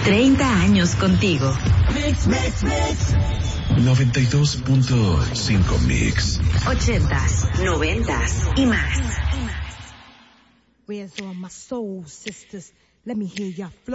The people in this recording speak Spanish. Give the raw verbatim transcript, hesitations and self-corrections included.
treinta años contigo. Mix, mix, mix. noventa y dos punto cinco Mix. Ochentas, noventas y más. Where's all my soul sisters? Let me hear your flow.